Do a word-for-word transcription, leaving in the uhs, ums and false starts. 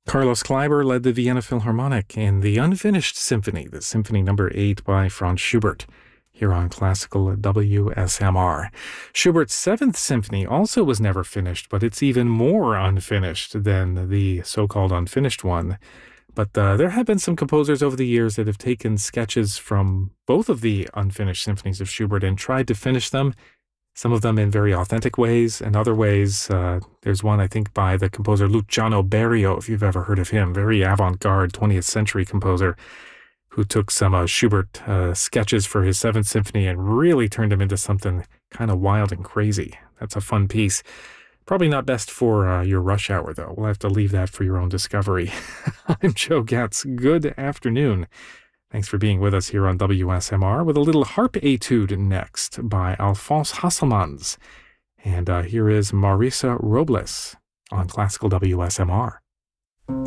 Carlos Kleiber led the Vienna Philharmonic in the Unfinished Symphony, the Symphony Number eight by Franz Schubert, here on Classical W S M R. Schubert's Seventh Symphony also was never finished, but it's even more unfinished than the so-called unfinished one. But uh, there have been some composers over the years that have taken sketches from both of the unfinished symphonies of Schubert and tried to finish them, some of them in very authentic ways, and other ways. Uh, there's one, I think, by the composer Luciano Berio, if you've ever heard of him, very avant-garde twentieth century composer, who took some uh, Schubert uh, sketches for his Seventh Symphony and really turned them into something kind of wild and crazy. That's a fun piece. Probably not best for uh, your rush hour, though. We'll have to leave that for your own discovery. I'm Joe Getz. Good afternoon. Thanks for being with us here on W S M R with a little harp etude next by Alphonse Hasselmans. And uh, here is Marisa Robles on Classical W S M R.